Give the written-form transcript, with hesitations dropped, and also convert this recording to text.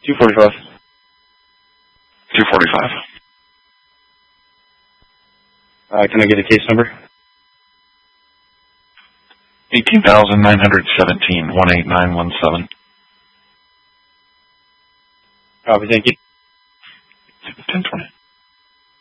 245. 245. Can I get a case number? 18,917, 18917. Copy, thank you.